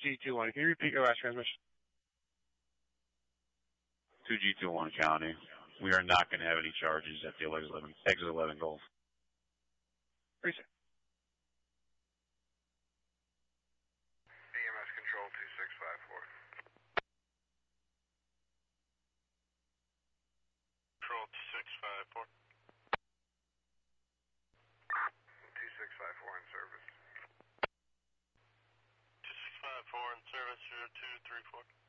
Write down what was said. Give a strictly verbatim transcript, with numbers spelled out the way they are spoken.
G two one. Can you repeat your last transmission? two G two one County. We are not going to have any charges at the exit eleven, exit eleven Gulf. Appreciate it. E M S control two six five four. Control two six five four. two six five four in service. two six five four in service, zero two three four.